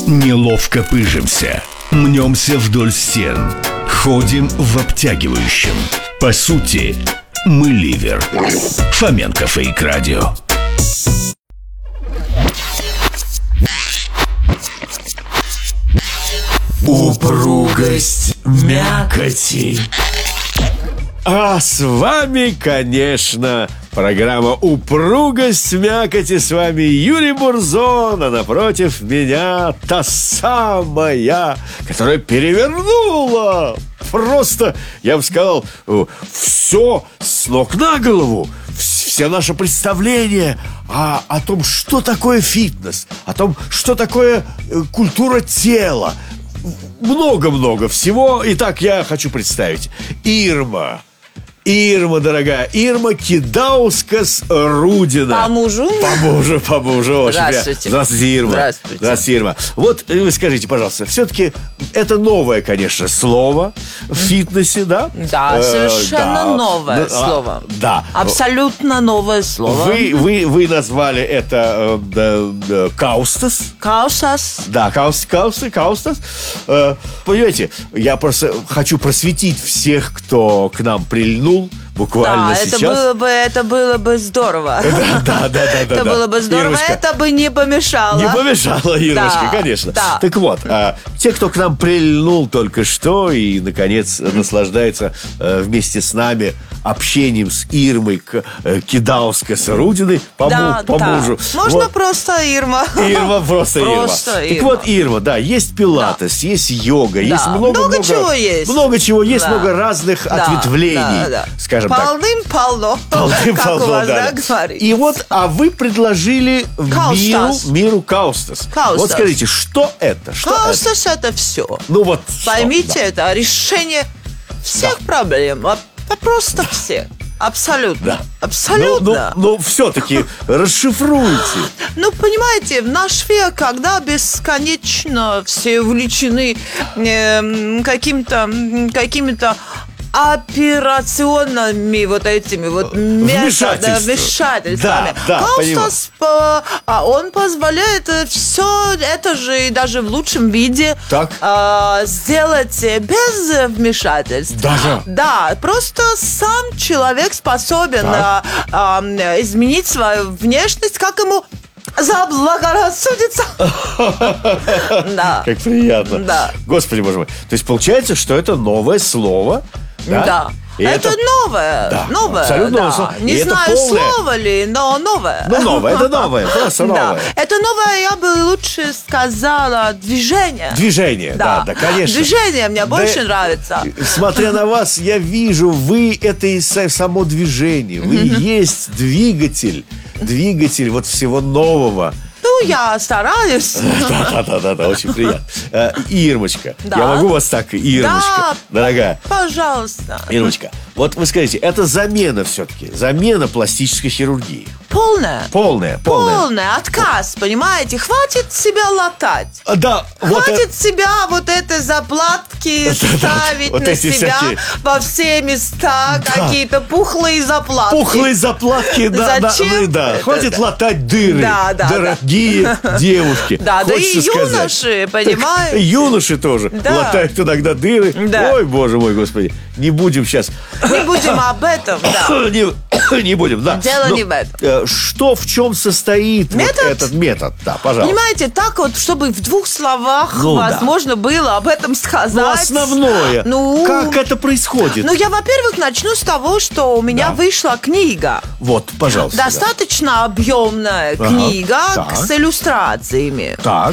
Неловко пыжимся, мнемся вдоль стен, ходим в обтягивающем. По сути, мы ливер. Фоменко Фейк Радио. Упругость мякоти. А с вами, конечно, программа «Упругость мякоти». С вами Юрий Бурзон, а напротив меня та самая, которая перевернула просто, я бы сказал, все с ног на голову. Все наше представление о том, что такое фитнес, о том, что такое культура тела. Много-много всего. Итак, я хочу представить Ирма, дорогая, Ирма Кидаускас-Рудина. По мужу? По мужу. Очень Здравствуйте. Здравствуйте, Ирма. Здравствуйте, Ирма. Вот вы скажите, пожалуйста, все-таки это новое, конечно, слово в фитнесе, да? Да, совершенно новое слово. Да. Абсолютно новое слово. Вы назвали это каустас. Каустас. Да, каустас. Понимаете, я просто хочу просветить всех, кто к нам прильнул буквально да, сейчас. Это было бы здорово. Да. Это было бы здорово, Ирочка, это бы не помешало. Не помешало, Ирочка, Да, конечно. да. Так вот, те, кто к нам прильнул только что и, наконец, наслаждается вместе с нами общением с Ирмой Кидаускас-Рудиной по мужу. Можно вот. Просто Ирма. Ирма, просто Ирма. Так вот, Ирма, да, есть пилатес, есть йога, есть много чего есть. Много чего есть, много разных ответвлений, скажем так. Полным-полно. Как у вас, говорить. И вот, вы предложили миру каустас. Вот скажите, что это? Каустас это все. Ну вот. Поймите, это решение всех проблем. Просто всех. Абсолютно. Да. Абсолютно. Но все-таки расшифруйте. Ну, понимаете, в наш век, когда бесконечно все увлечены какими-то операционными вот этими вот вмешательствами. Да, Каустас, он позволяет все это же и даже в лучшем виде сделать без вмешательств. Даже? Да, просто сам человек способен изменить свою внешность, как ему заблагорассудится. Да. Как приятно. Да. Господи, боже мой. То есть получается, что это новое слово. Да. Это новое. Да. Новое. Абсолютно новое слово. Не знаю, слово ли, но новое. Ну, новое, это новое, просто новое. Это новое, я бы лучше сказала, движение. Движение, да, конечно. Движение мне больше нравится. Смотря на вас, я вижу, вы это и само движение. Вы есть двигатель вот всего нового. Ну, я стараюсь. Да, очень приятно. Ирмочка, Да. я могу вас так, Ирмочка, дорогая? Пожалуйста. Ирмочка, вот вы скажите, это замена все-таки, замена пластической хирургии. Полная. Полная. Отказ, понимаете? Хватит себя латать. Да, Хватит себя вот это заплатки ставить вот на эти себя всякие. во все места, какие-то пухлые заплатки. Пухлые заплатки, Зачем? да. Хватит латать дыры, Да. дорогие девушки. Да и Хочется сказать. юноши, понимаете? Юноши тоже латают иногда дыры. Да. Ой, боже мой, господи. Не будем сейчас. Не будем об этом, да. Не будем, да. Дело не в этом. Что, в чем состоит Метод? вот этот метод? Да, пожалуйста. Понимаете, так вот, чтобы в двух словах Ну, да. возможно было об этом сказать. Основное. Как это происходит? Ну, я, во-первых, начну с того, что у меня вышла книга. Вот, пожалуйста. Достаточно объемная книга Так. с иллюстрациями. Так.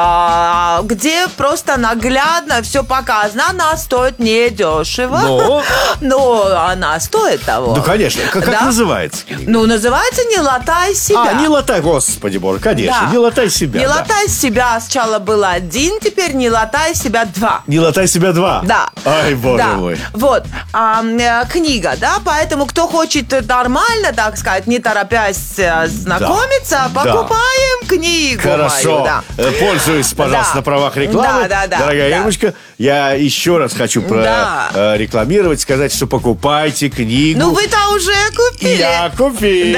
Где просто наглядно все показано. Она стоит недешево. Но она стоит того. Ну, конечно. Как называется книга? Ну, называется «Не латай себя». Не латай, господи боже, конечно. Да. Не латай себя. «Не да. латай себя» сначала было 1, теперь «Не латай себя» 2. Не латай себя 2. Да. Ай, боже мой. Вот. Книга, да, поэтому кто хочет нормально, так сказать, не торопясь знакомиться, покупаем книгу. Хорошо. Мою, да. Пользуюсь, пожалуйста, на правах рекламы. Да. Дорогая Ирмочка, я еще раз хочу прорекламировать, сказать, что покупайте книгу. Ну, вы-то уже купили. Я купил.